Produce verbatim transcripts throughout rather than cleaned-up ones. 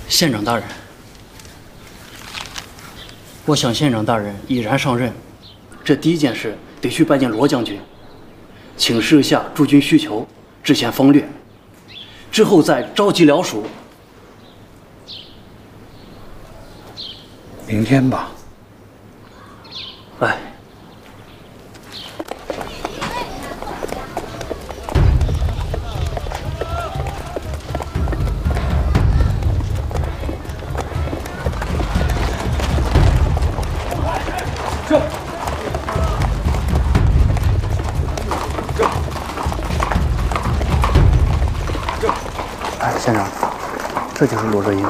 县长大人，我想县长大人已然上任，这第一件事得去拜见罗将军，请示下驻军需求，制宪锋略，之后再召集僚属。 明天吧。 哎。 县长，这就是罗热英。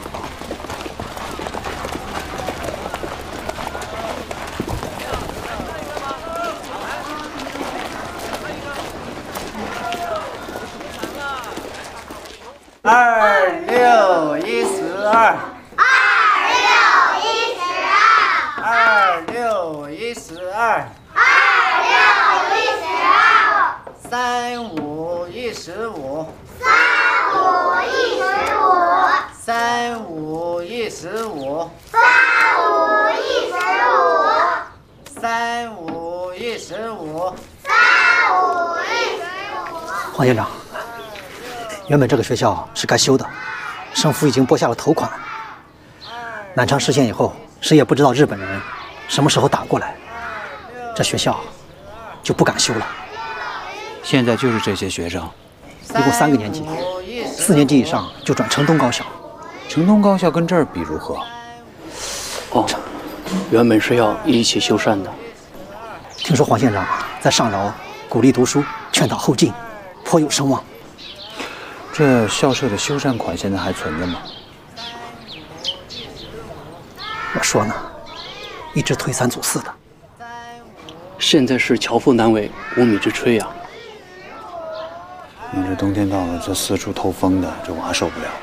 二六一十二， 二六一十二， 二六一十二， 二六一十二， 三五一十五。 三五一十五， 三五一十五， 三五一十五， 三五一十五， 三五一十五。 黄县长，原本这个学校是该修的，省府已经拨下了头款。南昌失陷以后，谁也不知道日本人什么时候打过来，这学校就不敢修了。 现在就是这些学生， 一共三个年级。 四年级以上就转城东高校， 城东高校跟这儿比如何？ 哦，原本是要一起修缮的。 听说黄县长在上饶鼓励读书，劝导后进，颇有声望。 这校舍的修缮款现在还存着吗？ 我说呢，一直推三阻四的。 现在是巧妇难为无米之炊呀。 你这冬天到了，这四处透风的，这娃受不了。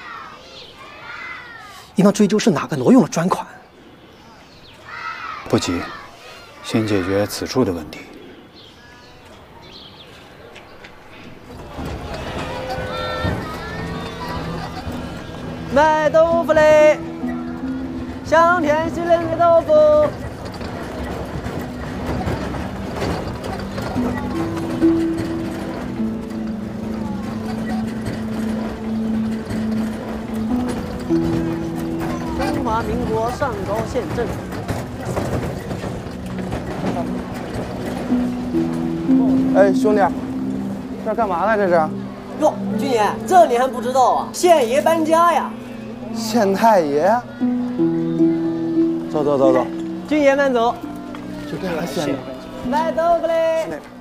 应当追究是哪个挪用了专款。 不急，先解决此处的问题。 卖豆腐嘞，香甜鲜嫩的豆腐。 中华民国上高县政府。 哎，兄弟，这干嘛呢？这是？ 哟，军爷，这你还不知道啊？县爷搬家呀！ 县太爷。走走走走， 军爷慢走。 就这个县。 卖豆腐嘞。